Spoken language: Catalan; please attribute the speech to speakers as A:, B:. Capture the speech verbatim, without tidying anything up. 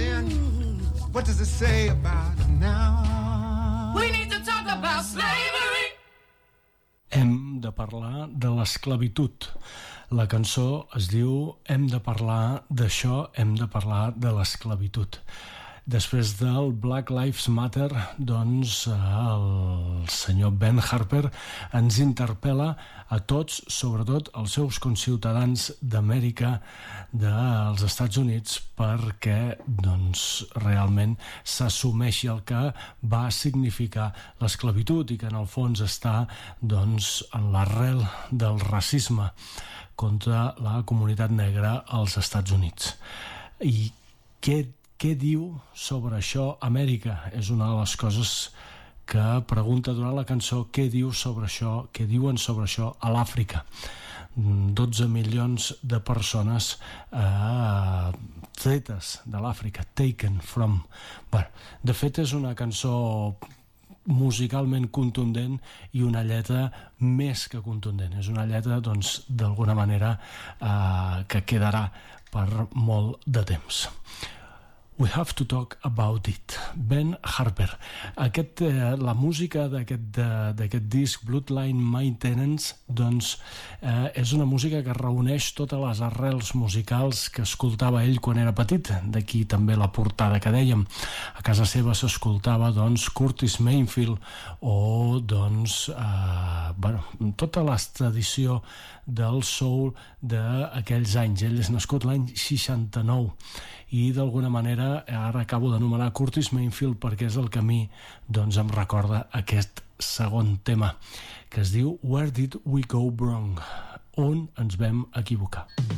A: then, what does it say about it now?
B: We need to talk about slavery.
C: Hem de parlar de l'esclavitud. La cançó es diu Hem de parlar d'això, hem de parlar de l'esclavitud. Després del Black Lives Matter, doncs el senyor Ben Harper ens interpel·la a tots, sobretot als seus conciutadans d'Amèrica, dels Estats Units, perquè doncs, realment s'assumeixi el que va significar l'esclavitud i que en el fons està doncs, en l'arrel del racisme contra la comunitat negra als Estats Units. I què Què diu sobre això Amèrica? És una de les coses que pregunta durant la cançó. Què diu sobre això? Què diuen sobre això a l'Àfrica? dotze milions de persones eh, tretes de l'Àfrica, taken from. Bueno, de fet és una cançó musicalment contundent i una lletra més que contundent. És una lletra, doncs, d'alguna manera eh, que quedarà per molt de temps. We have to talk about it. Ben Harper. Aquest, eh, la música d'aquest, d'aquest disc, Bloodline Maintenance, doncs, eh, és una música que reuneix totes les arrels musicals que escoltava ell quan era petit. D'aquí també la portada que dèiem. A casa seva s'escoltava, doncs, Curtis Mayfield o, doncs, eh, bueno, tota la tradició del soul d'aquells anys. Ell és nascut l'any seixanta-nou i d'alguna manera ara acabo d'anomenar Curtis Mayfield perquè és el que a mi doncs, em recorda aquest segon tema que es diu Where Did We Go Wrong? On ens vam equivocar?